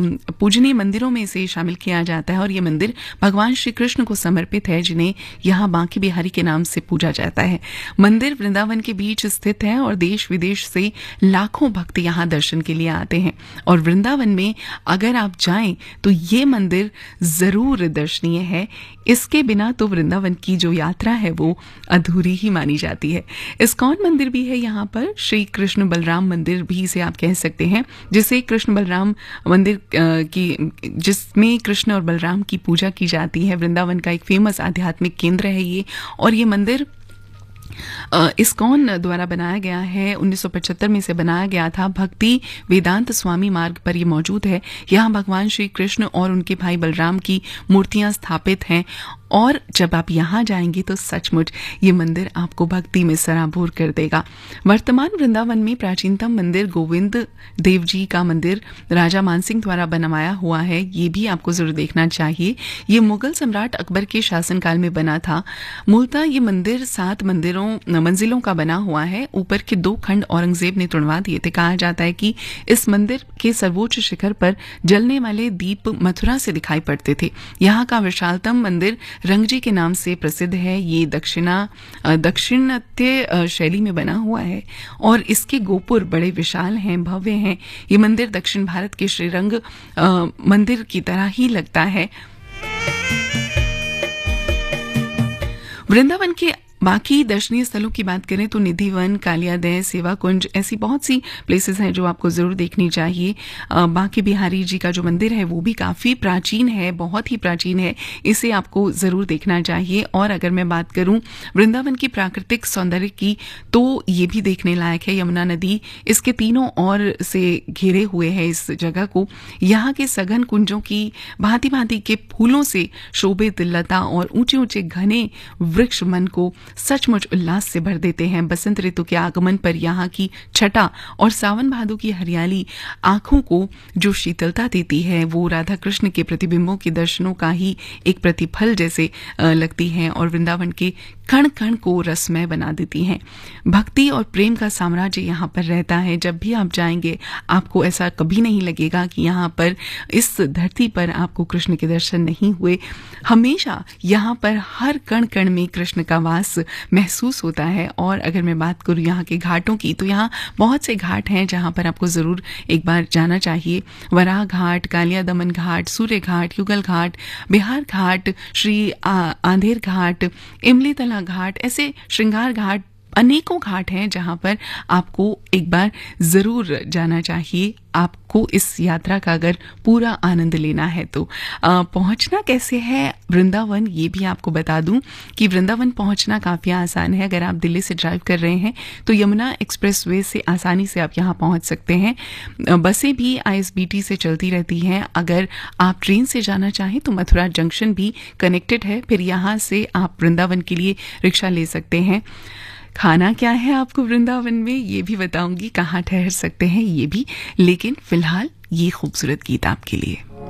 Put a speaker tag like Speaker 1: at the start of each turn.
Speaker 1: पूजनीय मंदिरों में इसे शामिल किया जाता है और ये मंदिर भगवान श्री कृष्ण को समर्पित है, जिन्हें यहाँ बांके बिहारी के नाम से पूजा जाता है। मंदिर वृंदावन के बीच स्थित है और देश विदेश से लाखों भक्त यहाँ दर्शन के लिए आते हैं। और वृंदावन में अगर आप जाएं तो ये मंदिर जरूर दर्शनीय है। इसके बिना तो वृंदावन की जो यात्रा है वो अधूरी ही मानी जाती है। इस्कॉन मंदिर भी है यहाँ पर, श्री कृष्ण बलराम मंदिर भी इसे आप कह सकते हैं, जिसे कृष्ण बलराम मंदिर जिसमें कृष्ण और बलराम की पूजा की जाती है। वृंदावन का एक फेमस आध्यात्मिक केंद्र है ये, और ये मंदिर इस्कॉन द्वारा बनाया गया है। 1975 में इसे बनाया गया था। भक्ति वेदांत स्वामी मार्ग पर ये मौजूद है। यहाँ भगवान श्री कृष्ण और उनके भाई बलराम की मूर्तियां स्थापित हैं और जब आप यहाँ जाएंगे तो सचमुच ये मंदिर आपको भक्ति में सराबोर कर देगा। वर्तमान वृंदावन में प्राचीनतम मंदिर गोविंद देव जी का मंदिर राजा मानसिंह द्वारा बनवाया हुआ है। ये भी आपको जरूर देखना चाहिए। ये मुगल सम्राट अकबर के शासनकाल में बना था। मूलतः ये मंदिर 7 मंजिलों का बना हुआ है। ऊपर के 2 खंड औरंगजेब ने तुड़वा दिए थे। कहा जाता है कि इस मंदिर के सर्वोच्च शिखर पर जलने वाले दीप मथुरा से दिखाई पड़ते थे। यहाँ का विशालतम मंदिर रंगजी के नाम से प्रसिद्ध है। ये दक्षिणात्य शैली में बना हुआ है और इसके गोपुर बड़े विशाल हैं, भव्य हैं। ये मंदिर दक्षिण भारत के श्रीरंग मंदिर की तरह ही लगता है। वृंदावन के बाकी दर्शनीय स्थलों की बात करें तो निधिवन, कालियादय, सेवा कुंज, ऐसी बहुत सी प्लेसेस हैं जो आपको जरूर देखनी चाहिए। बांके बिहारी जी का जो मंदिर है वो भी काफी प्राचीन है, बहुत ही प्राचीन है। इसे आपको जरूर देखना चाहिए। और अगर मैं बात करूं वृंदावन की प्राकृतिक सौंदर्य की, तो ये भी देखने लायक है। यमुना नदी इसके तीनों ओर से घेरे हुए है इस जगह को। यहाँ के सघन कुंजों की भांति भांति के फूलों से शोभित लता और ऊंचे ऊंचे घने वृक्ष मन को सचमुच उल्लास से भर देते हैं। बसंत ऋतु के आगमन पर यहाँ की छटा और सावन भादों की हरियाली आंखों को जो शीतलता देती है वो राधा कृष्ण के प्रतिबिंबों के दर्शनों का ही एक प्रतिफल जैसे लगती है और वृंदावन के कण कण को रसमय बना देती हैं। भक्ति और प्रेम का साम्राज्य यहाँ पर रहता है। जब भी आप जाएंगे आपको ऐसा कभी नहीं लगेगा कि यहाँ पर इस धरती पर आपको कृष्ण के दर्शन नहीं हुए। हमेशा यहाँ पर हर कण कण में कृष्ण का वास महसूस होता है। और अगर मैं बात करूँ यहाँ के घाटों की, तो यहाँ बहुत से घाट हैं जहाँ पर आपको जरूर एक बार जाना चाहिए। वराह घाट, कालिया दमन घाट, सूर्य घाट, युगल घाट, बिहार घाट, श्री आंधेर घाट, इमली तला घाट, ऐसे श्रृंगार घाट, अनेकों घाट हैं जहां पर आपको एक बार जरूर जाना चाहिए। आपको इस यात्रा का अगर पूरा आनंद लेना है तो पहुंचना कैसे है वृंदावन, ये भी आपको बता दूं कि वृंदावन पहुंचना काफ़ी आसान है। अगर आप दिल्ली से ड्राइव कर रहे हैं तो यमुना एक्सप्रेसवे से आसानी से आप यहां पहुंच सकते हैं। बसें भी ISBT से चलती रहती हैं। अगर आप ट्रेन से जाना चाहें तो मथुरा जंक्शन भी कनेक्टेड है, फिर यहाँ से आप वृंदावन के लिए रिक्शा ले सकते हैं। खाना क्या है आपको वृंदावन में ये भी बताऊंगी, कहाँ ठहर सकते हैं ये भी, लेकिन फिलहाल ये खूबसूरत गीत आपके लिए।